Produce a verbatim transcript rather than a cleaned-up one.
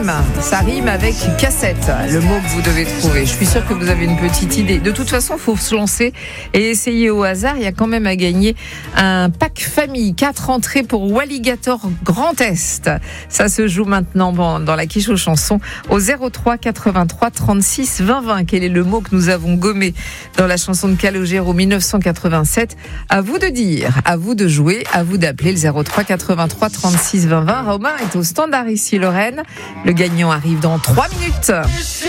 rime. Ça rime avec cassette, le mot que vous devez trouver. Je suis sûre que vous avez une petite idée. De toute façon, il faut se lancer et essayer au hasard. Il y a quand même à gagner un pack famille, quatre entrées pour Walligator Grand Est. Ça se joue maintenant dans la quiche aux chansons au zéro trois quatre-vingt-trois trente-six vingt vingt. Quel est le mot que nous avons gommé dans la chanson de Calogero dix-neuf cent quatre-vingt-sept? À vous de dire, à vous de jouer, à vous d'appeler le zéro trois quatre-vingt-trois trente-six vingt vingt. Romain est au standard ici, Lorraine. Le gagnant arrive dans trois minutes.